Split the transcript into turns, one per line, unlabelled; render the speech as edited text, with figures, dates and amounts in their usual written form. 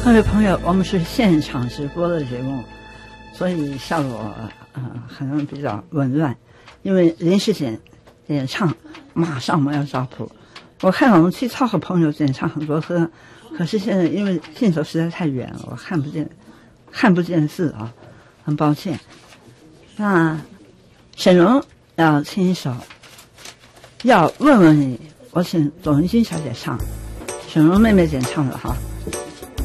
各位朋友，我们是现场直播的节目，所以效果可能比较紊乱，因为临时点唱，马上我们要找谱。我看我们去超和朋友点唱很多歌，可是现在因为镜头实在太远了，我看不见字啊，很抱歉。那沈荣要听一首《要问问你》，我请董云君小姐唱，沈荣妹妹点唱的哈。